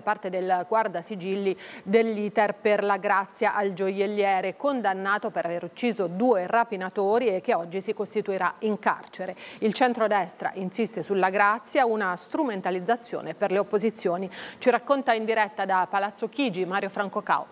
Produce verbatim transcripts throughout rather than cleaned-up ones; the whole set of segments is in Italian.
parte del guardasigilli dell'iter per la grazia al gioielliere condannato per aver ucciso due rapinatori e che oggi si costituirà in carcere. Il centrodestra insiste sulla grazia, una strumentalizzazione per le opposizioni. Ci racconta in diretta da Palazzo Chigi Mario Franco Cao.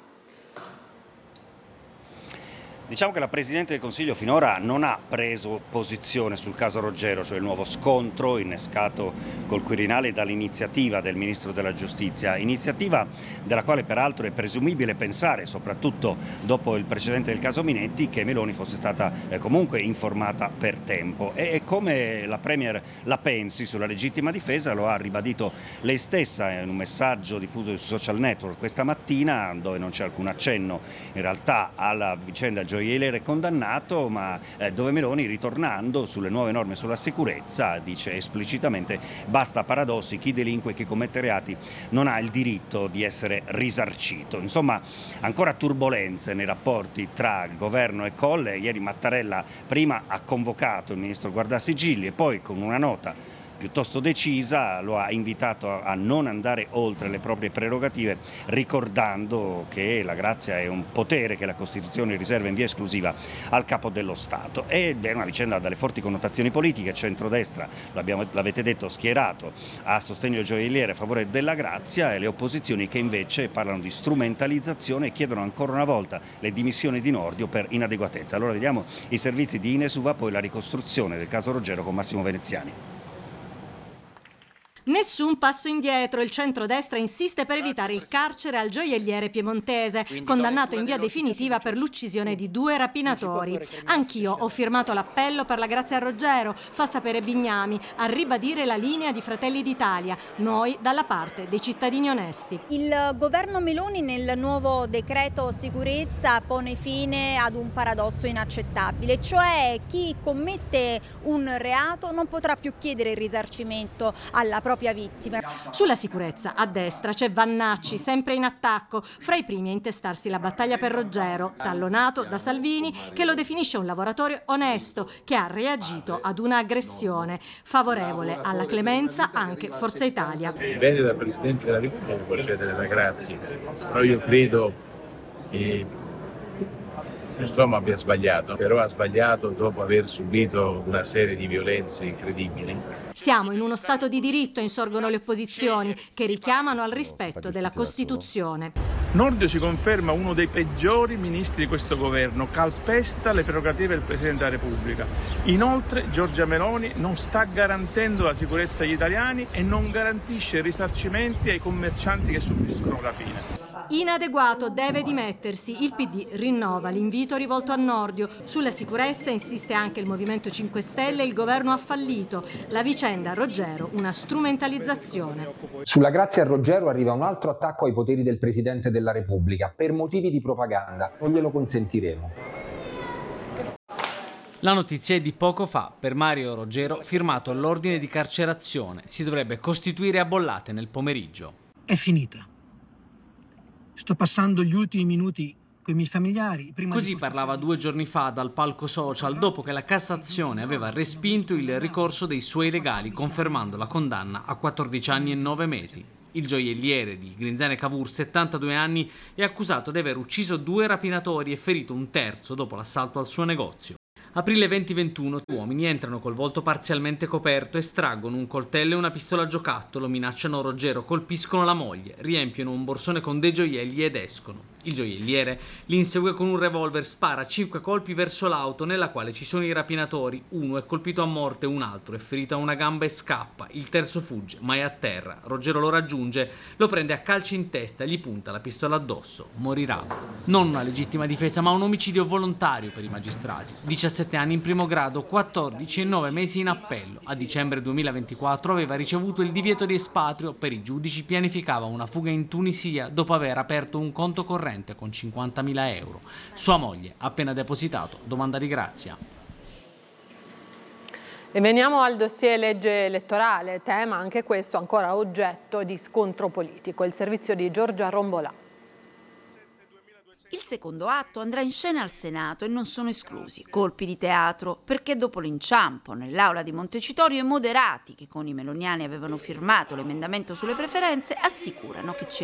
Diciamo che la Presidente del Consiglio finora non ha preso posizione sul caso Roggero, cioè il nuovo scontro innescato col Quirinale dall'iniziativa del Ministro della Giustizia, iniziativa della quale peraltro è presumibile pensare, soprattutto dopo il precedente del caso Minetti, che Meloni fosse stata eh, comunque informata per tempo. E, e come la Premier la pensi sulla legittima difesa lo ha ribadito lei stessa in un messaggio diffuso sui social network questa mattina, dove non c'è alcun accenno in realtà alla vicenda gioielliere condannato, ma eh, dove Meloni, ritornando sulle nuove norme sulla sicurezza, dice esplicitamente: basta paradossi, chi delinque e chi commette reati non ha il diritto di essere risarcito. Insomma, ancora turbolenze nei rapporti tra governo e Colle. Ieri Mattarella prima ha convocato il ministro Guardasigilli e poi, con una nota piuttosto decisa, lo ha invitato a non andare oltre le proprie prerogative, ricordando che la grazia è un potere che la Costituzione riserva in via esclusiva al capo dello Stato. Ed è una vicenda dalle forti connotazioni politiche: centrodestra, l'avete detto, schierato a sostegno del gioielliere a favore della grazia, e le opposizioni che invece parlano di strumentalizzazione e chiedono ancora una volta le dimissioni di Nordio per inadeguatezza. Allora vediamo i servizi di Inesuva, poi la ricostruzione del caso Roggero con Massimo Veneziani. Nessun passo indietro, il centrodestra insiste per evitare il carcere al gioielliere piemontese, condannato in via definitiva per l'uccisione di due rapinatori. Anch'io ho firmato l'appello per la grazia a Roggero, fa sapere Bignami, a ribadire la linea di Fratelli d'Italia, noi dalla parte dei cittadini onesti. Il governo Meloni nel nuovo decreto sicurezza pone fine ad un paradosso inaccettabile, cioè chi commette un reato non potrà più chiedere il risarcimento alla propria vittima. Sulla sicurezza, a destra, c'è Vannacci, sempre in attacco, fra i primi a intestarsi la battaglia per Roggero, tallonato da Salvini, che lo definisce un lavoratore onesto, che ha reagito ad una aggressione. Favorevole alla clemenza anche Forza Italia. Dipende dal Presidente della Repubblica concedere la grazia, però io credo che insomma abbia sbagliato, però ha sbagliato dopo aver subito una serie di violenze incredibili. Siamo in uno stato di diritto, insorgono le opposizioni, che richiamano al rispetto della Costituzione. Nordio si conferma uno dei peggiori ministri di questo governo, calpesta le prerogative del Presidente della Repubblica. Inoltre Giorgia Meloni non sta garantendo la sicurezza agli italiani e non garantisce risarcimenti ai commercianti che subiscono rapine. Inadeguato, deve dimettersi. Il P D rinnova l'invito rivolto a Nordio. Sulla sicurezza insiste anche il Movimento cinque Stelle, il governo ha fallito. La vicenda Roggero, una strumentalizzazione. Sulla grazia a Roggero arriva un altro attacco ai poteri del Presidente della Repubblica per motivi di propaganda. Non glielo consentiremo. La notizia è di poco fa. Per Mario Roggero, firmato l'ordine di carcerazione, si dovrebbe costituire a Bollate nel pomeriggio. È finita. Sto passando gli ultimi minuti con i miei familiari. Prima Così di... parlava due giorni fa dal palco social, dopo che la Cassazione aveva respinto il ricorso dei suoi legali, confermando la condanna a quattordici anni e nove mesi. Il gioielliere di Grinzane Cavour, settantadue anni, è accusato di aver ucciso due rapinatori e ferito un terzo dopo l'assalto al suo negozio. Aprile duemilaventuno, uomini entrano col volto parzialmente coperto, estraggono un coltello e una pistola a giocattolo, minacciano Roggero, colpiscono la moglie, riempiono un borsone con dei gioielli ed escono. Il gioielliere li insegue con un revolver, spara cinque colpi verso l'auto nella quale ci sono i rapinatori. Uno è colpito a morte, un altro è ferito a una gamba e scappa. Il terzo fugge, ma è a terra. Roggero lo raggiunge, lo prende a calci in testa e gli punta la pistola addosso. Morirà. Non una legittima difesa, ma un omicidio volontario per i magistrati. diciassette anni in primo grado, quattordici e nove mesi in appello. A dicembre duemilaventiquattro aveva ricevuto il divieto di espatrio. Per i giudici pianificava una fuga in Tunisia dopo aver aperto un conto corrente con cinquantamila euro. Sua moglie ha appena depositato domanda di grazia. E veniamo al dossier legge elettorale, tema anche questo ancora oggetto di scontro politico. Il servizio di Giorgia Rombolà. Il secondo atto andrà in scena al Senato e non sono esclusi colpi di teatro, perché dopo l'inciampo nell'aula di Montecitorio i moderati, che con i meloniani avevano firmato l'emendamento sulle preferenze, assicurano che ci